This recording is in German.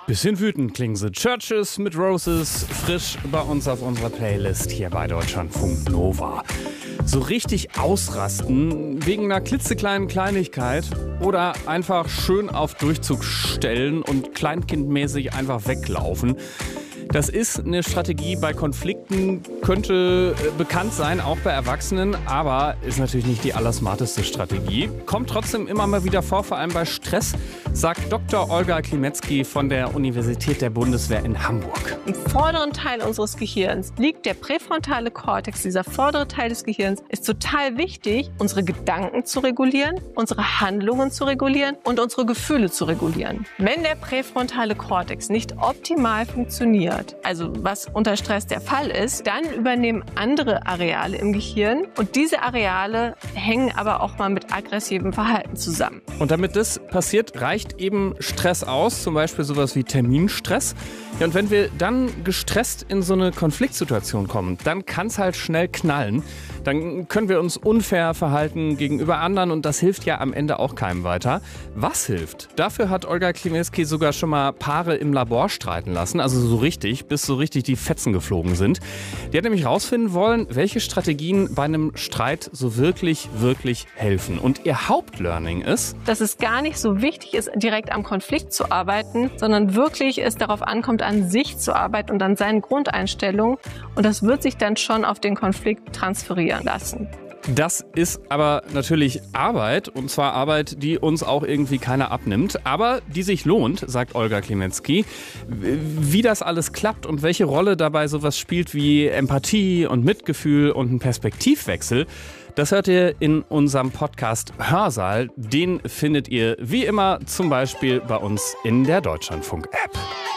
Bisschen wütend klingen sie. Churches mit Roses, frisch bei uns auf unserer Playlist hier bei Deutschlandfunk Nova. So richtig ausrasten wegen einer klitzekleinen Kleinigkeit oder einfach schön auf Durchzug stellen und kleinkindmäßig einfach weglaufen. Das ist eine Strategie bei Konflikten, könnte bekannt sein, auch bei Erwachsenen, aber ist natürlich nicht die allersmarteste Strategie. Kommt trotzdem immer mal wieder vor, vor allem bei Stress, sagt Dr. Olga Klimetzky von der Universität der Bundeswehr in Hamburg. Im vorderen Teil unseres Gehirns liegt der präfrontale Kortex. Dieser vordere Teil des Gehirns ist total wichtig, unsere Gedanken zu regulieren, unsere Handlungen zu regulieren und unsere Gefühle zu regulieren. Wenn der präfrontale Kortex nicht optimal funktioniert, also was unter Stress der Fall ist, dann übernehmen andere Areale im Gehirn und diese Areale hängen aber auch mal mit aggressivem Verhalten zusammen. Und damit das passiert, reicht eben Stress aus, zum Beispiel sowas wie Terminstress. Ja, und wenn wir dann gestresst in so eine Konfliktsituation kommen, dann kann es halt schnell knallen. Dann können wir uns unfair verhalten gegenüber anderen und das hilft ja am Ende auch keinem weiter. Was hilft? Dafür hat Olga Klimetzky sogar schon mal Paare im Labor streiten lassen, also so richtig, bis so richtig die Fetzen geflogen sind. Die hat nämlich rausfinden wollen, welche Strategien bei einem Streit so wirklich helfen. Und ihr Hauptlearning ist, dass es gar nicht so wichtig ist, direkt am Konflikt zu arbeiten, sondern wirklich es darauf ankommt, an sich zu arbeiten und an seinen Grundeinstellungen. Und das wird sich dann schon auf den Konflikt transferieren lassen. Das ist aber natürlich Arbeit, und zwar Arbeit, die uns auch irgendwie keiner abnimmt, aber die sich lohnt, sagt Olga Klimetzky. Wie das alles klappt und welche Rolle dabei sowas spielt wie Empathie und Mitgefühl und ein Perspektivwechsel, das hört ihr in unserem Podcast Hörsaal. Den findet ihr wie immer zum Beispiel bei uns in der Deutschlandfunk-App.